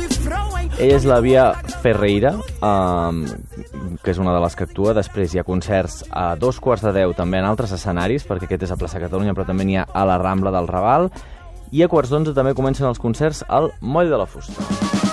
Ella és la Via Ferreira, que és una de les que actua. Després hi ha concerts a 2:15 també en altres escenaris, perquè aquest és a Plaça Catalunya, però també n'hi ha a la Rambla del Raval. I a 11:15 també comencen els concerts al Moll de la Fusta.